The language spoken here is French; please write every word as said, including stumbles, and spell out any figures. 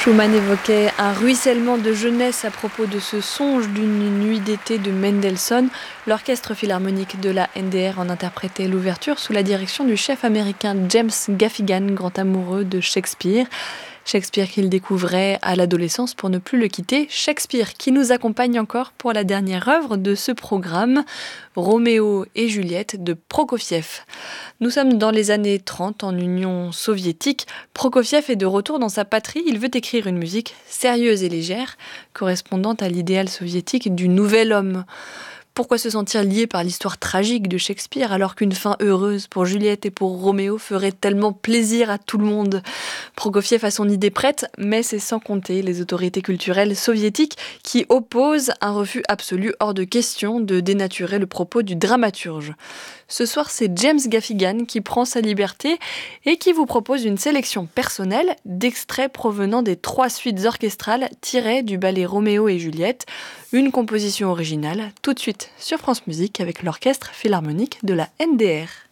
Schumann évoquait un ruissellement de jeunesse à propos de ce songe d'une nuit d'été de Mendelssohn. L'orchestre philharmonique de la N D R en interprétait l'ouverture sous la direction du chef américain James Gaffigan, grand amoureux de Shakespeare. Shakespeare qu'il découvrait à l'adolescence pour ne plus le quitter. Shakespeare qui nous accompagne encore pour la dernière œuvre de ce programme, Roméo et Juliette de Prokofiev. Nous sommes dans les années trente en Union soviétique. Prokofiev est de retour dans sa patrie. Il veut écrire une musique sérieuse et légère, correspondant à l'idéal soviétique du nouvel homme. Pourquoi se sentir lié par l'histoire tragique de Shakespeare alors qu'une fin heureuse pour Juliette et pour Roméo ferait tellement plaisir à tout le monde ? Prokofiev a son idée prête, mais c'est sans compter les autorités culturelles soviétiques qui opposent un refus absolu hors de question de dénaturer le propos du dramaturge. Ce soir, c'est James Gaffigan qui prend sa liberté et qui vous propose une sélection personnelle d'extraits provenant des trois suites orchestrales tirées du ballet Roméo et Juliette, une composition originale, tout de suite sur France Musique avec l'Orchestre Philharmonique de la N D R.